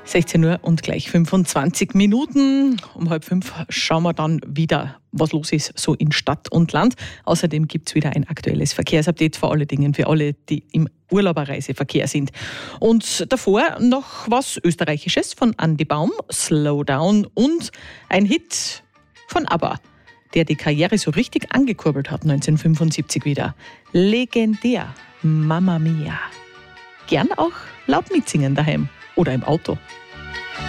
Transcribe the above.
16 Uhr und gleich 25 Minuten. Um 4:30 schauen wir dann wieder, was los ist so in Stadt und Land. Außerdem gibt es wieder ein aktuelles Verkehrsupdate, vor allen Dingen für alle, die im Urlauberreiseverkehr sind. Und davor noch was Österreichisches von Andy Baum, Slow Down, und ein Hit von ABBA, der die Karriere so richtig angekurbelt hat, 1975 wieder. Legendär, Mamma Mia. Gern auch laut mitsingen daheim oder im Auto.